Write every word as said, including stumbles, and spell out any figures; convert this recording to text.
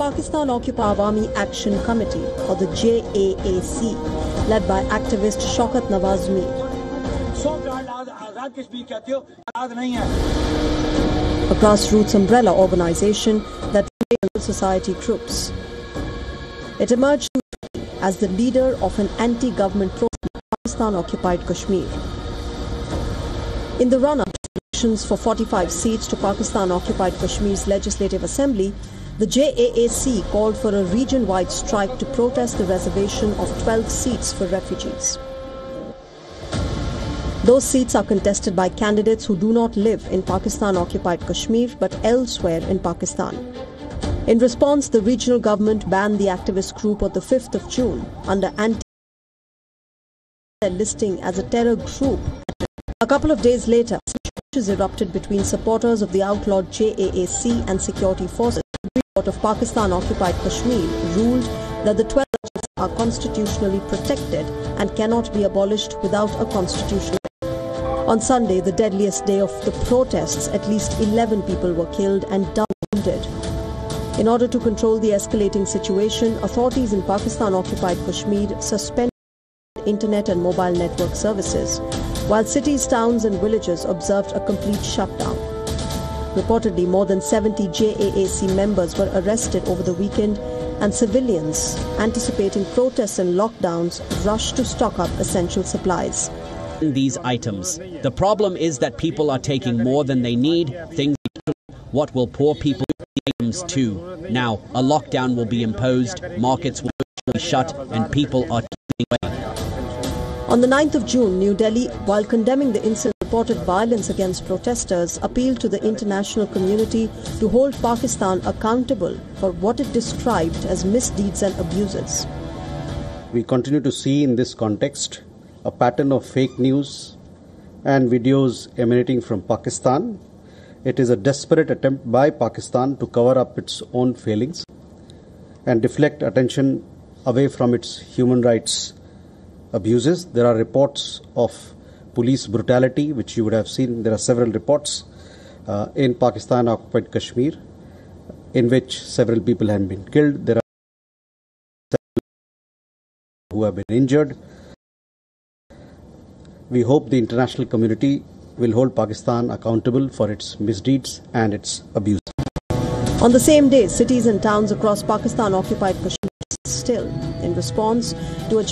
Pakistan Occupy Awami Action Committee, or the J A A C, led by activist Shaukat Nawaz Mir. A grassroots umbrella organization that civil society groups. It emerged as the leader of an anti-government protest in Pakistan-occupied Kashmir. In the run-up to elections for forty-five seats to Pakistan-occupied Kashmir's Legislative Assembly, the J A A C called for a region-wide strike to protest the reservation of twelve seats for refugees. Those seats are contested by candidates who do not live in Pakistan-occupied Kashmir but elsewhere in Pakistan. In response, the regional government banned the activist group on the fifth of June under anti listing as a terror group. A couple of days later, clashes erupted between supporters of the outlawed J A A C and security forces. The Supreme Court of Pakistan-occupied Kashmir ruled that the twelve subjects are constitutionally protected and cannot be abolished without a constitutional. On Sunday, the deadliest day of the protests, at least eleven people were killed and dozens wounded. In order to control the escalating situation, authorities in Pakistan-occupied Kashmir suspended internet and mobile network services, while cities, towns and villages observed a complete shutdown. Reportedly, more than seventy J A A C members were arrested over the weekend, and civilians, anticipating protests and lockdowns, rushed to stock up essential supplies. These items. The problem is that people are taking more than they need. Things. What will poor people do the items too? Now, a lockdown will be imposed, markets will be shut, and people are turning away. On the ninth of June, New Delhi, while condemning the incident, reported violence against protesters, appealed to the international community to hold Pakistan accountable for what it described as misdeeds and abuses. We continue to see in this context a pattern of fake news and videos emanating from Pakistan. It is a desperate attempt by Pakistan to cover up its own failings and deflect attention away from its human rights abuses. There are reports of police brutality, which you would have seen. There are several reports uh, in Pakistan-occupied Kashmir in which several people have been killed. There are several who have been injured. We hope the international community will hold Pakistan accountable for its misdeeds and its abuse. On the same day, cities and towns across Pakistan-occupied Kashmir still in response to a